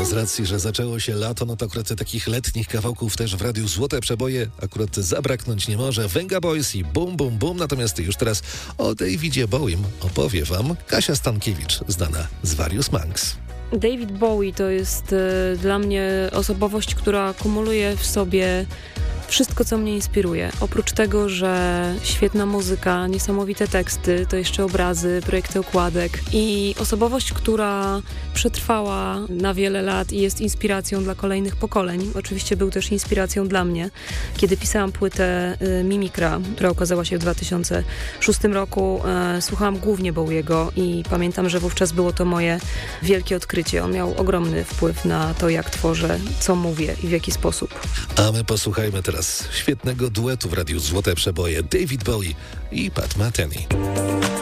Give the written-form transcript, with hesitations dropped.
z racji, że zaczęło się lato, no to akurat takich letnich kawałków też w radiu Złote Przeboje akurat zabraknąć nie może. Venga Boys i Bum Bum Bum, natomiast już teraz o Davidzie Bowiem opowie wam Kasia Stankiewicz, znana z Various Monks. David Bowie to jest dla mnie osobowość, która kumuluje w sobie wszystko, co mnie inspiruje. Oprócz tego, że świetna muzyka, niesamowite teksty, to jeszcze obrazy, projekty okładek i osobowość, która przetrwała na wiele lat i jest inspiracją dla kolejnych pokoleń. Oczywiście był też inspiracją dla mnie. Kiedy pisałam płytę Mimikra, która ukazała się w 2006 roku, słuchałam głównie Bowiego i pamiętam, że wówczas było to moje wielkie odkrycie. On miał ogromny wpływ na to, jak tworzę, co mówię i w jaki sposób. A my posłuchajmy teraz świetnego duetu w radiu Złote Przeboje David Bowie i Pat Metheny.